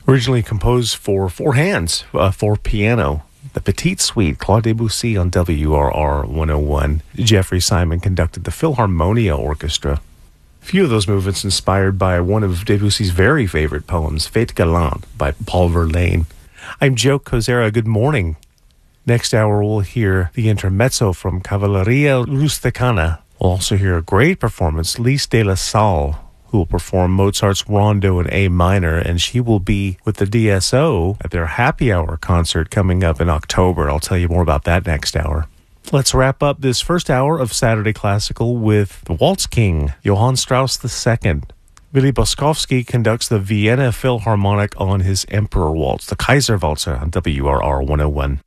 Originally composed for four hands, for piano. The Petite Suite, Claude Debussy on WRR 101. Jeffrey Simon conducted the Philharmonia Orchestra. A few of those movements inspired by one of Debussy's very favorite poems, Fête Galante by Paul Verlaine. I'm Joe Cozera. Good morning. Next hour, we'll hear the intermezzo from Cavalleria Rusticana. We'll also hear a great performance, Lise de la Salle, who will perform Mozart's Rondo in A minor, and she will be with the DSO at their happy hour concert coming up in October. I'll tell you more about that next hour. Let's wrap up this first hour of Saturday Classical with the Waltz King, Johann Strauss II. Willy Boskowski conducts the Vienna Philharmonic on his Emperor Waltz, the Kaiserwalzer on WRR 101.